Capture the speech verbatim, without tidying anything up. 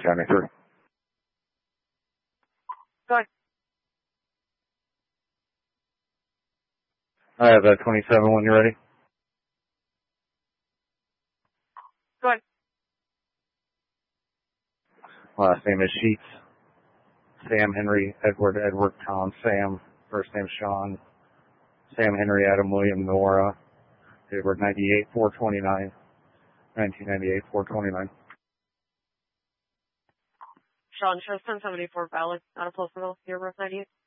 seventy-three. Go ahead. I have that twenty-seven when you're ready. Go ahead. Last name is Sheets. Sam Henry, Edward, Edward, Tom, Sam. First name Sean. Sam Henry, Adam, William, Nora. Edward ninety-eight, four twenty-nine. nineteen ninety-eight, four twenty-nine. Sean, shows ten seventy-four valid, not applicable. Your birth ninety-eight.